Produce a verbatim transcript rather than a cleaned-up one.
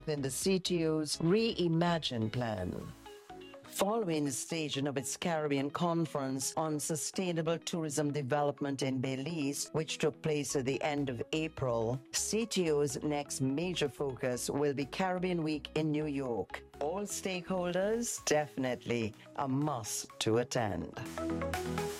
in the C T O's Reimagine plan. Following the staging of its Caribbean Conference on Sustainable Tourism Development in Belize, which took place at the end of April, C T O's next major focus will be Caribbean Week in New York. All stakeholders, definitely a must to attend.